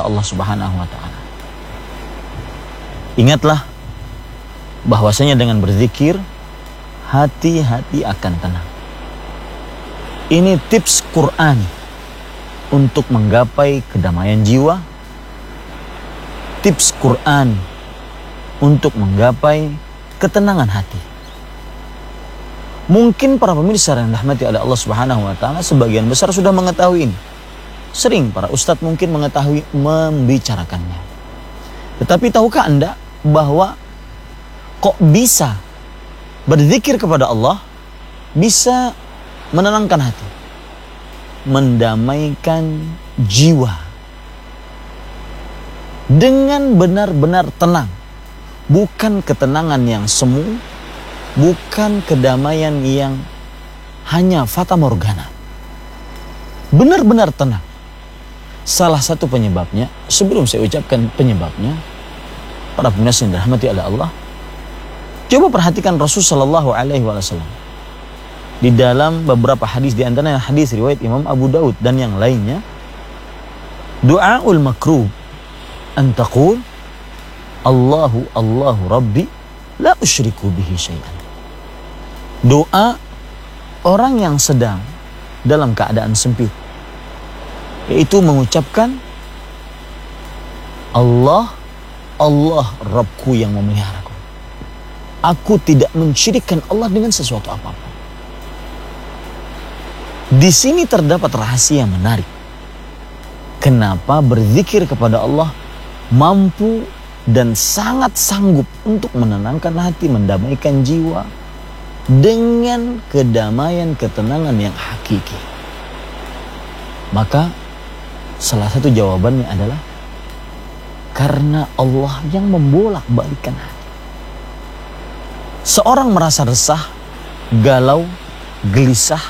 Allah Subhanahu wa taala. Ingatlah bahwasanya dengan berzikir hati-hati akan tenang. Ini tips Quran untuk menggapai kedamaian jiwa. Tips Quran untuk menggapai ketenangan hati. Mungkin para pemirsa yang dirahmati oleh Allah Subhanahu wa taala sebagian besar sudah mengetahui ini. Sering para ustadz mungkin mengetahui membicarakannya. Tetapi tahukah Anda bahwa kok bisa berzikir kepada Allah bisa menenangkan hati, mendamaikan jiwa dengan benar-benar tenang, bukan ketenangan yang semu, bukan kedamaian yang hanya fata morgana, benar-benar tenang. Salah satu penyebabnya, sebelum saya ucapkan penyebabnya, para pemirsa yang dirahmati oleh Allah, coba perhatikan Rasul Shallallahu Alaihi Wasallam di dalam beberapa hadis, di antaranya hadis riwayat Imam Abu Daud dan yang lainnya, du'aul makrub antaqul Allahu Rabbi la usyriku bihi syai'an. Doa orang yang sedang dalam keadaan sempit, yaitu mengucapkan Allah Rabbku yang memeliharaku. Aku tidak mensyirikkan Allah dengan sesuatu apapun. Di sini terdapat rahasia menarik. Kenapa berzikir kepada Allah mampu dan sangat sanggup untuk menenangkan hati, mendamaikan jiwa dengan kedamaian, ketenangan yang hakiki. Maka salah satu jawabannya adalah karena Allah yang membolak-balikkan hati. Seorang merasa resah, galau, gelisah,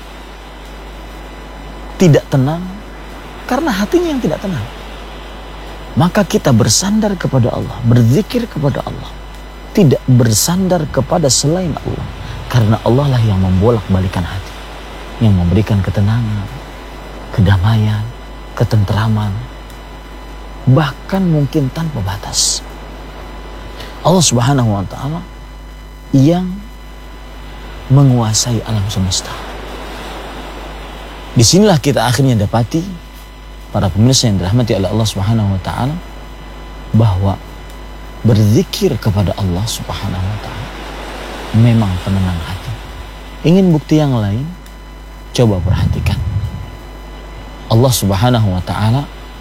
tidak tenang karena hatinya yang tidak tenang. Maka kita bersandar kepada Allah, berzikir kepada Allah, tidak bersandar kepada selain Allah, karena Allah lah yang membolak-balikan hati, yang memberikan ketenangan, kedamaian, ketentraman, bahkan mungkin tanpa batas. Allah Subhanahu wa taala yang menguasai alam semesta. Disinilah kita akhirnya dapati, para pemirsa yang dirahmati oleh Allah Subhanahu wa taala, bahwa berzikir kepada Allah Subhanahu wa taala memang penenang hati. Ingin bukti yang lain? Coba perhatikan. Allah Subhanahu wa taala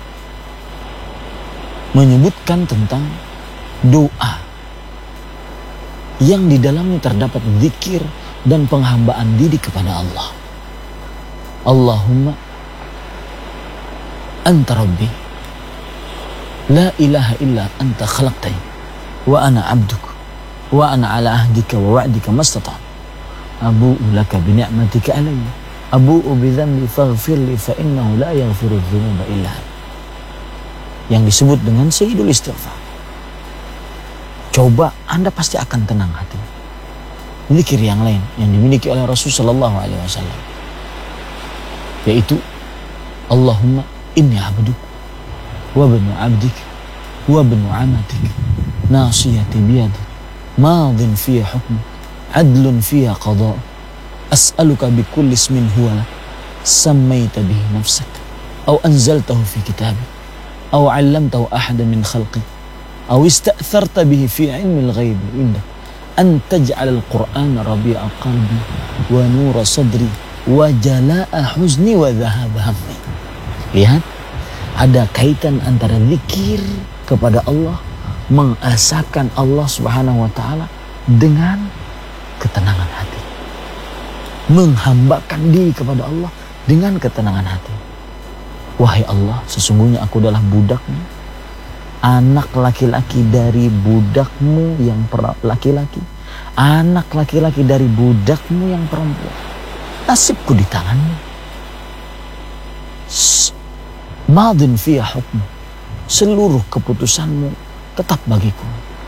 menyebutkan tentang doa yang di dalamnya terdapat zikir dan penghambaan diri kepada Allah. Allahumma anta rabbi la ilaha illa anta khalaqtani wa ana abduk wa ana ala ahdika wa wa'dika mastata'tu abu'u laka bi ni'matika alayya abu'u bi dhanbi faghfir li fa innahu la yaghfiru dzunuba illa anta, yang disebut dengan sayyidul istighfar. Coba Anda pasti akan tenang hati. Zikir yang lain yang dimiliki oleh Rasul sallallahu alaihi wasallam, yaitu Allahumma inni abduk wa banu abdik wa banu amatik nasiyati biyadik madin fiya hukmuk adlun fiya qada as'aluka bikulli ismin huwa lak sammaita bihi nafsak aw anzaltahu fi kitabik aw 'allamtahu ahadan min khalqik aw ista'tharta bihi fi 'ilmi al-ghaib indak an taj'al al-Qur'ana rabi'a qalbi wa nura sadri wa jalaa'a huzni wa dhahaba hammi. Lihat, ada kaitan antara zikir kepada Allah, mengasahkan Allah Subhanahu wa taala dengan ketenangan hati. Menghambakan diri kepada Allah dengan ketenangan hati. Wahai Allah, sesungguhnya aku adalah budakmu, anak laki-laki dari budakmu yang laki-laki, anak laki-laki dari budakmu yang perempuan. Nasibku di tanganmu. Madin fiya hukmu, seluruh keputusanmu tetap bagiku.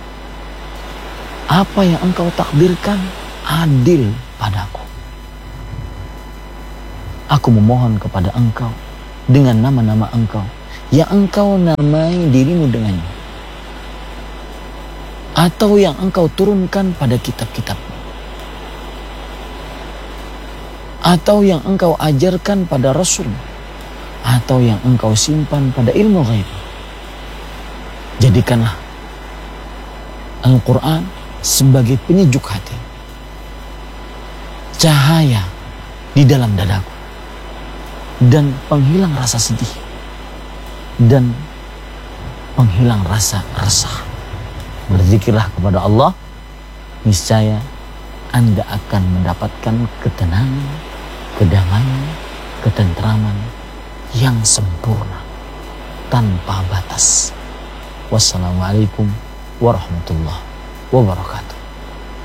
Apa yang engkau takdirkan adil padaku. Aku memohon kepada engkau dengan nama-nama engkau yang engkau namai dirimu dengannya, atau yang engkau turunkan pada kitab-kitab, atau yang engkau ajarkan pada Rasul, atau yang engkau simpan pada ilmu ghaib. Jadikanlah Al-Quran sebagai penyejuk hati, cahaya di dalam dadaku, dan penghilang rasa sedih, dan penghilang rasa resah. Berzikirlah kepada Allah, niscaya Anda akan mendapatkan ketenangan, kedamaian, ketentraman yang sempurna tanpa batas. Wassalamualaikum warahmatullahi wabarakatuh.